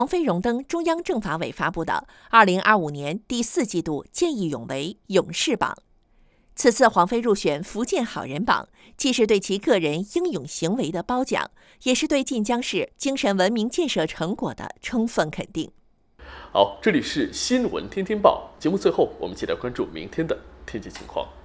黄飞荣登中央政法委发布的2025年第4季度见义勇为勇士榜。此次黄飞入选福建好人榜，既是对其个人英勇行为的褒奖，也是对晋江市精神文明建设成果的充分肯定。 好，这里是新闻天天报节目，最后我们一起来关注明天的天气情况。